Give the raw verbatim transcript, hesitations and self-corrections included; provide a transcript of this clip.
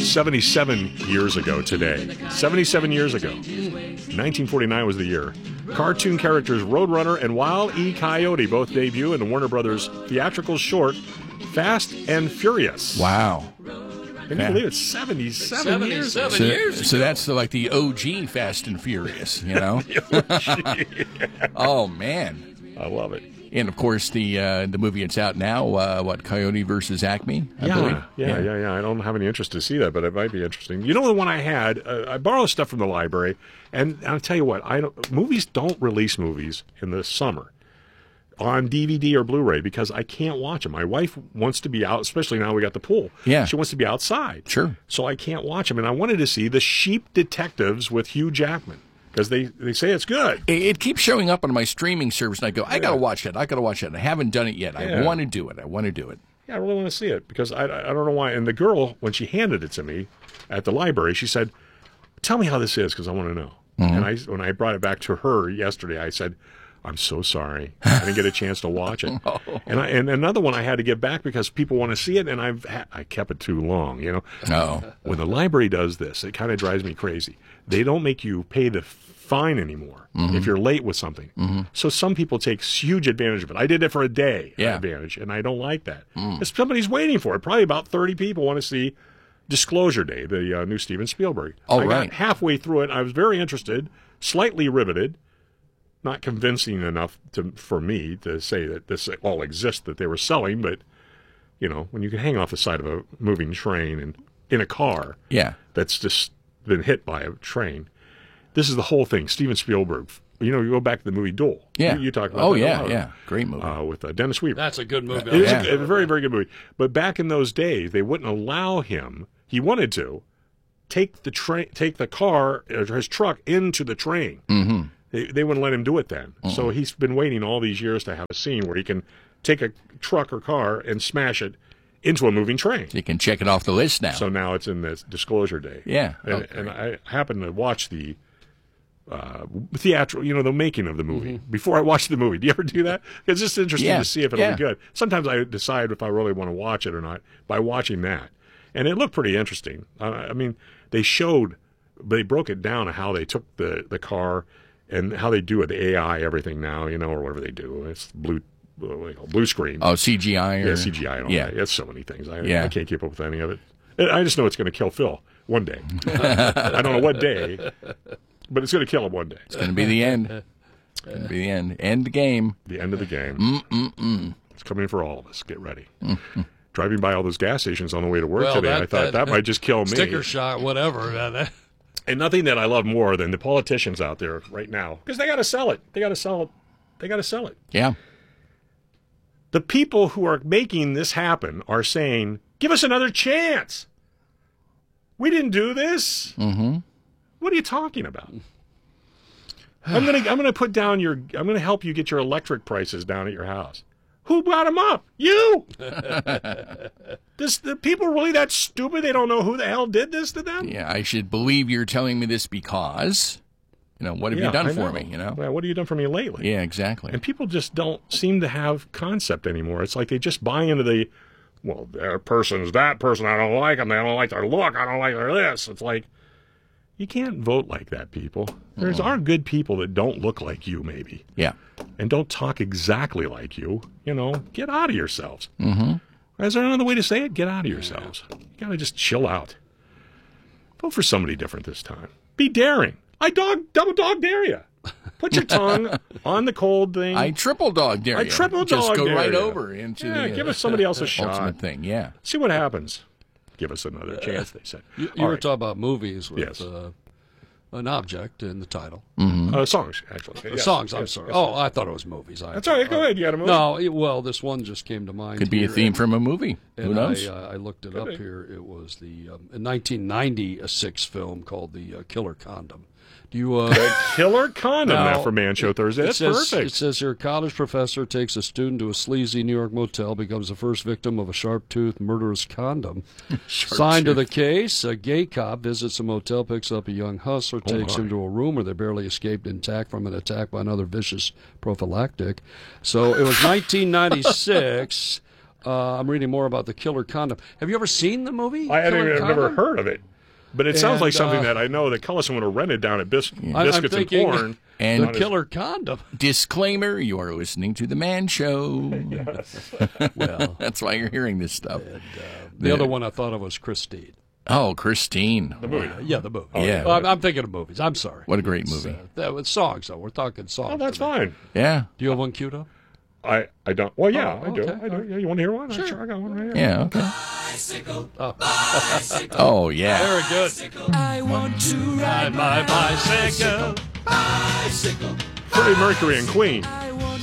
seventy-seven years ago today. seventy-seven years ago. nineteen forty-nine was the year. Cartoon characters Roadrunner and Wile E. Coyote both debut in the Warner Brothers theatrical short Fast and Furious. Wow. Can you believe it's seventy-seven years ago? So, years ago. so that's the, like the O G Fast and Furious, you know? Oh, man. I love it. And, of course, the uh, the movie that's out now, uh, what, Coyote versus Acme, I yeah, believe? Yeah, yeah, yeah, yeah. I don't have any interest to see that, but it might be interesting. You know the one I had? Uh, I borrow stuff from the library, and I'll tell you what, I don't, movies don't release movies in the summer on D V D or Blu-ray because I can't watch them. My wife wants to be out, especially now we got the pool. Yeah. She wants to be outside. Sure. So I can't watch them, and I wanted to see The Sheep Detectives with Hugh Jackman. Because they, they say it's good. It, it keeps showing up on my streaming service, and I go, I got to watch that. I got to watch that. I haven't done it yet. Yeah. I want to do it. I want to do it. Yeah, I really want to see it because I, I don't know why. And the girl, when she handed it to me at the library, she said, tell me how this is because I want to know. Mm-hmm. And I, when I brought it back to her yesterday, I said, I'm so sorry. I didn't get a chance to watch it. Oh. And I, and another one I had to give back because people want to see it, and I've ha- I kept it too long, you know. Oh. When the library does this, it kind of drives me crazy. They don't make you pay the fine anymore mm-hmm. if you're late with something. Mm-hmm. So some people take huge advantage of it. I did it for a day yeah. advantage, and I don't like that. Mm. If somebody's waiting for it, probably about thirty people want to see Disclosure Day, the uh, new Steven Spielberg. Oh, I right. got halfway through it. I was very interested, slightly riveted, not convincing enough to for me to say that this all exists that they were selling, but, you know, when you can hang off the side of a moving train and in a car yeah. that's just been hit by a train, this is the whole thing. Steven Spielberg, you know, you go back to the movie Duel. Yeah. You, you talk about Oh, that yeah, a lot. yeah. Great movie. Uh, with uh, Dennis Weaver. That's a good movie. It is Yeah. a, a very, very good movie. But back in those days, they wouldn't allow him, he wanted to, take the train, take the car, or his truck into the train. Mm-hmm. They, they wouldn't let him do it then. Mm-hmm. So he's been waiting all these years to have a scene where he can take a truck or car and smash it into a moving train. You can check it off the list now. So now it's in this Disclosure Day. Yeah. And, Oh, and I happened to watch the uh, theatrical, you know, the making of the movie Mm-hmm. before I watched the movie. Do you ever do that? It's just interesting Yeah. to see if it'll Yeah. be good. Sometimes I decide if I really want to watch it or not by watching that. And it looked pretty interesting. Uh, I mean, they showed, they broke it down how they took the, the car and how they do it, the A I, everything now, you know, or whatever they do. It's blue, what do they call it, blue screen. Oh, C G I? Or... Yeah, C G I and all yeah. that. It's so many things. I, Yeah. I can't keep up with any of it. I just know it's going to kill Phil one day. I don't know what day, but it's going to kill him one day. It's going to be the end. It's going to be the end. End the game. The end of the game. Mm-mm-mm. It's coming for all of us. Get ready. Mm-hmm. Driving by all those gas stations on the way to work Well, today, that- I thought that, that- might just kill me. Sticker shot, whatever. That- that- And nothing that I love more than the politicians out there right now, because they got to sell it. They got to sell it. They got to sell it. Yeah. The people who are making this happen are saying, "Give us another chance. We didn't do this." Mm-hmm. What are you talking about? I'm gonna I'm gonna put down your I'm gonna help you get your electric prices down at your house. Who brought them up? You. This the people really that stupid? They don't know who the hell did this to them. Yeah, I should believe you're telling me this because, you know, what have Yeah, you done I for know. me, you know? Well, what have you done for me lately? Yeah, exactly. And people just don't seem to have concept anymore. It's like they just buy into the, well, that person's that person. I don't like them. I don't like their look. I don't like their this. It's like, you can't vote like that, people. There's are good people that don't look like you, maybe, Yeah. and don't talk exactly like you. You know, get out of yourselves. Mm-hmm. Is there another way to say it? Get out of yourselves. You got to just chill out. Vote for somebody different this time. Be daring. I dog double dog dare you. Put your tongue on the cold thing. I triple dog dare I you. triple Just dog go dare right you. over into Yeah, the uh, give us somebody else a shot. ultimate thing. Yeah. See what happens. Give us another chance, they said. You, you All were right. talking about movies with Yes. uh, an object in the title. Uh, songs, actually. Uh, Yes, songs, I'm yes, sorry. yes, oh, yes. I thought it was movies. I, That's all right. Go ahead. You got a movie? No, it- well, this one just came to mind. Could be a here, theme and- from a movie. Who And knows? I, uh, I looked it Could up be. here. It was the um, in nineteen ninety-six film called The uh, Killer Condom. Do you? Uh, Killer Condom, Now, that for Man Show Thursday. it That's says, perfect. It says here, college professor takes a student to a sleazy New York motel, becomes the first victim of a sharp-toothed murderous condom. Signed to the case, a gay cop visits a motel, picks up a young hustler, takes my. him to a room where they barely escaped intact from an attack by another vicious prophylactic. So it was nineteen ninety-six. Uh, I'm reading more about the Killer Condom. Have you ever seen the movie? I haven't Killer even, I've never Condom? heard of it. But it sounds And, like something uh, that I know that Cullison would have rented down at Bis- I- I'm Biscuits and thinking Porn. And the on his- Killer Condom. Disclaimer, you are listening to The Man Show. Well, That's why you're hearing this stuff. the other one I thought of was Christine. Oh, Christine. The movie. Yeah, the movie. yeah. Well, I'm, I'm thinking of movies. I'm sorry. What a great It's, movie. Uh, that was songs, though. We're talking songs. Oh, that's today. fine. Yeah. Do you have one queued up? I, I don't. Well, yeah, Oh, I do. okay. I do. Yeah, you want to hear one? Sure. I got one right here. Yeah, okay. Bicycle, Oh. bicycle, Oh, yeah. Very good. I want to ride My bicycle. bicycle. Freddie Mercury and Queen. I want